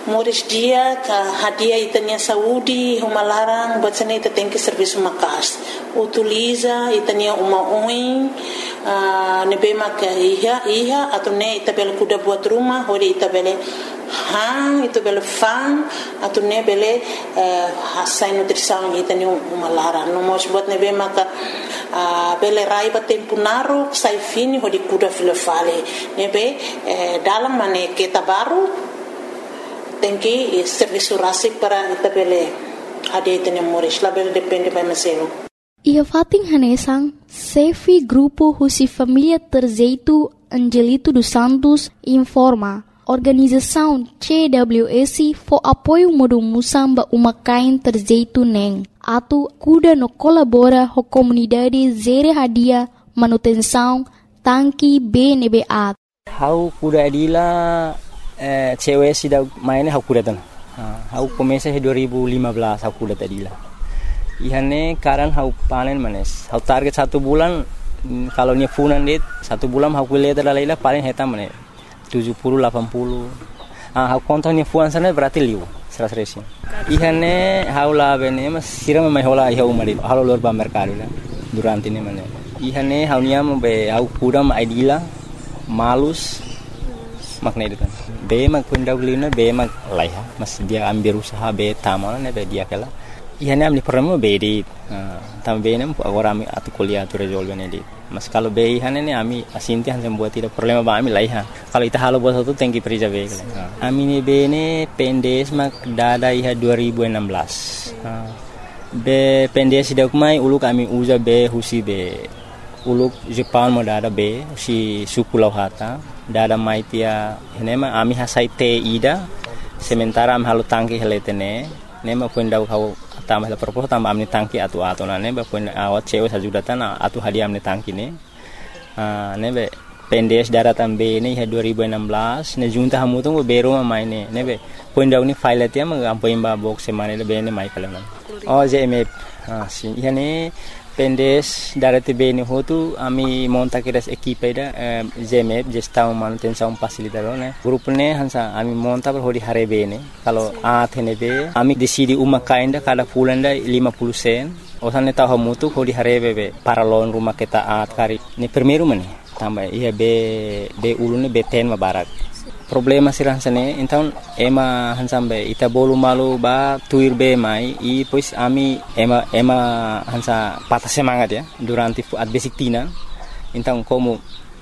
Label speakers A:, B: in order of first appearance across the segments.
A: Moris dia hadiah itania saúde uma larang buat sana ita tem que serviço makas utiliza itania uma oin nebe mak iha atau ne ita bel kuda buat rumah hori ita bele hang itu bele fang atau ne bele hasai nutrição itania uma larang no mos buat nebe mak bele raiba tempo naru sai fini hori kuda filofale nebe dalam mane kita baru tem que serviço rasik para itabele ada itene moris label depende para meselo.
B: Ia fating hanesang Sefi Grupo Husi Família Terzeito Angelito dos Santos informa organização CWS for apoio modo musamba umakain Terzeito neng atu kuda no colabora ho comunidade zere hadia manutenção tanki BNBA.
C: Hau kuda adila cewek sudah mainnya aku datang. Aku komesa 2015 aku datang dila. Ihane karan aku panen manes. Aku target 1 bulan kalau nya funan dit 1 bulan aku lihat adalah paling hetam manes 70 80. Aku kontak nya funan sana berarti liu 100. Ihane aku lah bene mas siram mai hola iha umari. Halo lor ba merkado la durante ini manes. Ihane aku nya be aku kudam idila malus makna itu kan. Be mag pundaw lina be mag laiha mas dia ambil usaha be tamana ne be dia kala ihane amni problema be di tam be nem agora ami atu kuliah tu resolve ne di mas kalau be ihane ne ami asinti han buat tidak problema ba ami laiha kalau ita halo bos tu tengki perija be kala ami ne be ne pendes mag dada iha 2016 be pendes dak mai uluk ami uza be husi be uluk Jepang mo dada be si sukulau hata dada maitia nema ami hasai te ida sementara am halu tangki heletene nema punda kau tambah la propos tambah amni tangki atu na neba punda awat cewek sajudatan atu hadiah amni tangki ne nebe pendes daratan be ne 2016 ne junta hamu tu bero maine nebe punda uni file tia magampo imba box semane le be ne mai kala oh jmf sin ihane pendes darati bene hotu ami monta kiras equipe da GMF gestão manutenção facilitador né grupo ne hansa ami monta per hodi hare bene kalau athene be ami decidi uma kainda kada fulanda 50 sen osane tahu mutu hodi hare be para lon rumah kita at kari ne primeiro mane tambah iya be ulune be ten mabarak problema sirang sene então ema hansambe ita bolu malu ba tuir be mai I pois ami ema hansa patah semangat ya durante at basic tina então como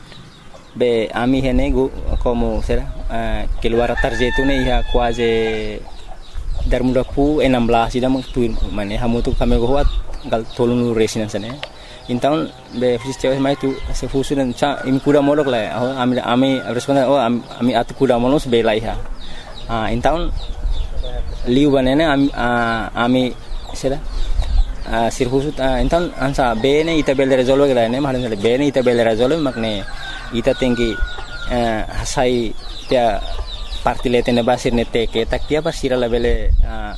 C: be ami hene go como será keluar tarjeto ne ia quase dar muda pu 16 ida tuir mane hamu tu kami go hat gal tolunu resinan sene então be fisiceu mai tu se fusunan cha imi kuda modok la ami responda ami atu kuda monos be laiha então liu banene ami sera sirfusut então ansa bene ita bel resolve la ne mahalan bene ita bel resolve makne ita tengi hasai tia parti letene basir ne teke taktia pasira la bele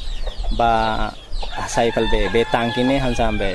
C: ba hasai kalbe be tangkine hansambe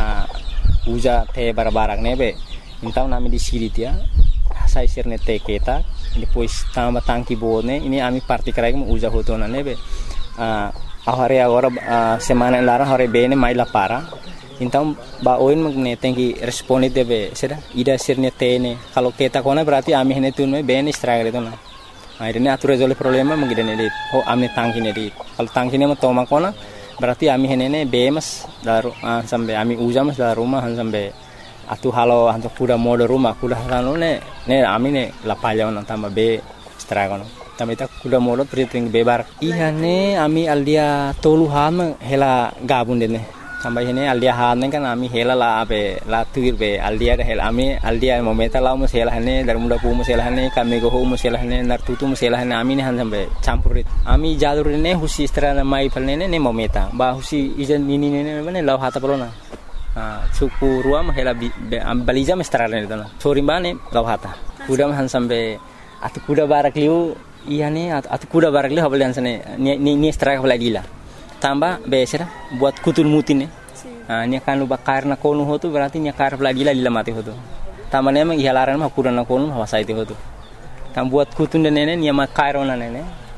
C: uja te barabarak nebe então nami di siri dia sai sirne te keta depois tamba tangki bone ini ami parti krai mo uja hotona nebe ahare agora semana lara hore bene mai la para então ba oin magne tenki responde debe seda ida sirne tene kalau keta kona berarti ami hene tunme bene struggle itu na akhirnya atur resolve problema mengidane dit oh ami tangki ne dit kalau tangki ne mo toma kona berarti ami henene bemas daru sampai ami uja mas daru rumah sampai atu halo anto kuda mode rumah kuda halo ne ami ne la palya on tamba be stragono tamba ita kuda mode priting bebar ihane ami aldia tolu ham hela gabun dene tamba hene aldia han kan ami hela la abe la tuir be aldia hela ami aldia momenta la mus hela hane dar muda pu mus hela hane kami go mus hela hane nar tutu mus hela hane ami ne han sampai campurit ami jalur ne husi strana mai palne ne momenta ba husi ijan nini ne ne law hata pelona suku ruam hela baliza mestrana ne dana sorimbane law hata kuda han sampai atu kuda barak liu ihane atu kuda barak liu habalian sane ni straka balagila tambah besera buat kutul mutin nya kan luba karna konu hotu berarti nya kar lagila lila mati hotu tamane emang ihalaran mah kurana konu hawasai hotu tam buat kutun nene nya ma kairona nene